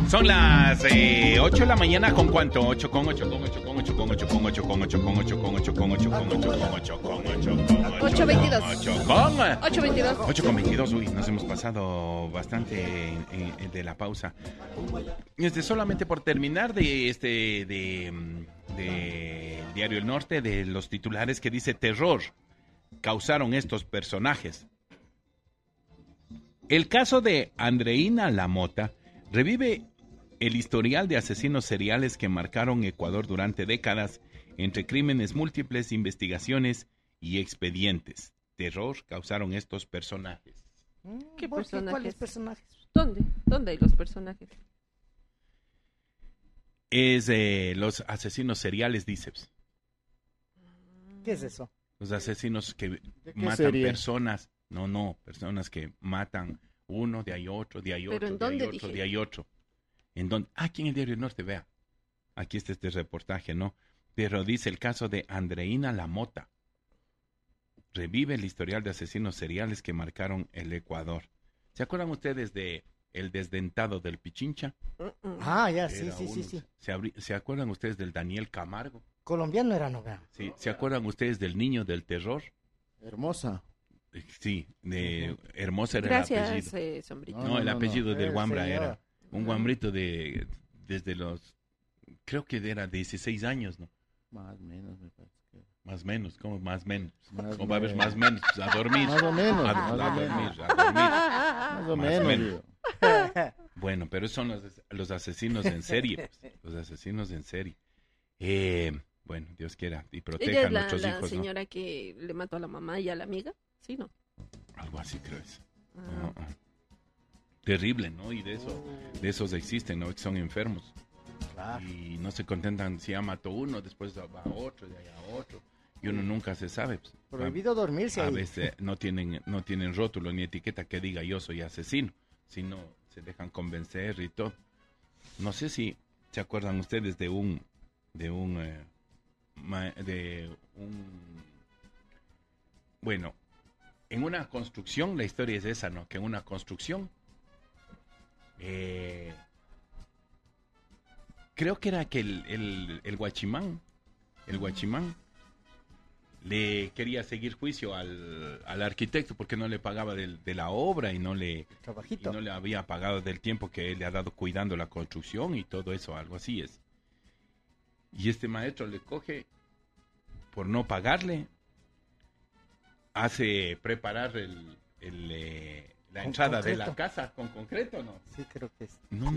Son las 8 de la mañana, ¿con cuánto? 8 con 8, con 8, con 8, con 8, con 8, con 8, con 8, con 8, con 8, con 8, con 8, con 8, con 8, 8:22. 8:22. 8 con 22, uy, nos hemos pasado bastante de la pausa. Solamente por terminar de Diario El Norte, de los titulares que dice: terror causaron estos personajes. El caso de Andreina Lamota revive el historial de asesinos seriales que marcaron Ecuador durante décadas entre crímenes múltiples, investigaciones y expedientes. Terror causaron estos personajes. ¿Qué personajes? ¿Cuáles personajes? ¿Dónde hay los personajes? Es los asesinos seriales, dices. ¿Qué es eso? Los asesinos que matan serie? personas. No, personas que matan uno, de ahí otro, de ahí ¿Pero otro, en de ahí dónde otro, dije? de ahí otro. ¿En dónde? Aquí en el Diario del Norte, vea. Aquí está este reportaje, ¿no? Pero dice el caso de Andreina Lamota. Revive el historial de asesinos seriales que marcaron el Ecuador. ¿Se acuerdan ustedes de el desdentado del Pichincha? Ah, ya, sí, Era sí, sí, uno. sí. ¿Se acuerdan ustedes del Daniel Camargo? Colombiano era, ¿no? Vea. Sí. ¿Se acuerdan ustedes del niño del terror? Hermosa. Sí, de Hermosa era el Gracias, apellido. Sombrito. No, el apellido del El Guambra señor. era un guambrito desde los, creo que era 16 años, ¿no? Más o menos, me parece que. Más o menos, ¿cómo más o menos? Más ¿Cómo va a haber menos. más o menos? Pues a dormir. Más o menos, A más o dormir, menos. a dormir. Más o Más menos, menos. digo. Bueno, pero son los asesinos en serie, pues, los asesinos en serie. Bueno, Dios quiera y proteja Ella a es nuestros la hijos, ¿no? señora que le mató a la mamá y a la amiga, ¿sí, no? Algo así creo es. Ah. Terrible, ¿no? Y de esos existen, ¿no? Que son enfermos. Claro. Y no se contentan si ya mató uno, después va a otro, de allá a otro. Y uno nunca se sabe. Pues. Prohibido dormirse A ahí. veces no tienen rótulo ni etiqueta que diga yo soy asesino, sino se dejan convencer y todo. No sé si se acuerdan ustedes de un bueno, en una construcción, la historia es esa, ¿no? Que en una construcción creo que era que el guachimán le quería seguir juicio al arquitecto porque no le pagaba de la obra y no le Trabajito. había pagado del tiempo que él le ha dado cuidando la construcción y todo eso, algo así es. Y este maestro le coge, por no pagarle, hace preparar la Con entrada de concreto. la casa con concreto, ¿no? Sí, creo que es. No